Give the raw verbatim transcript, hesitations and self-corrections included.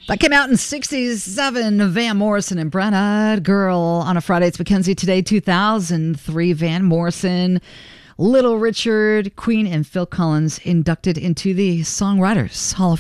That came out in sixty-seven. Van Morrison and Brown Eyed Girl on a Friday. It's Mackenzie Today, two thousand three. Van Morrison, Little Richard, Queen, and Phil Collins inducted into the Songwriters Hall of